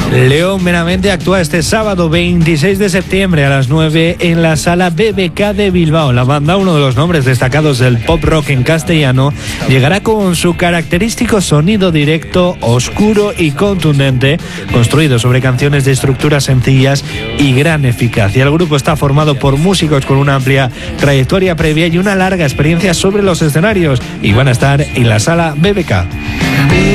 León Benavente actúa este sábado 26 de septiembre a las 9 en la Sala BBK de Bilbao. La banda, uno de los nombres destacados del pop rock en castellano, llegará con su característico sonido directo, oscuro y contundente, construido sobre canciones de estructuras sencillas y gran eficacia. El grupo está formado por músicos con una amplia trayectoria previa y una larga experiencia sobre los escenarios, y van a estar en la Sala BBK.